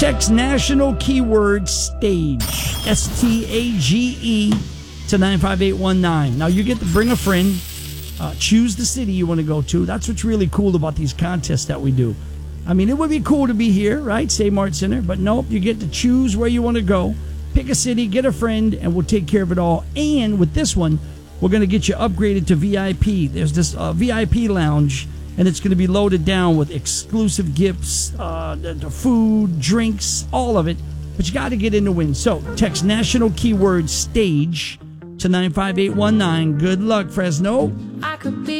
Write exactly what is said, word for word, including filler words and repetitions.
Text national keyword stage, S T A G E, to nine five eight one nine. Now, you get to bring a friend, uh, choose the city you want to go to. That's what's really cool about these contests that we do. I mean, it would be cool to be here, right? Save Mart Center. But nope, you get to choose where you want to go. Pick a city, get a friend, and we'll take care of it all. And with this one, we're going to get you upgraded to V I P. There's this uh, V I P lounge, and it's going to be loaded down with exclusive gifts, uh, the, the food, drinks, all of it. But you got to get in to win. So text national keyword stage to nine five eight one nine. Good luck, Fresno. I could be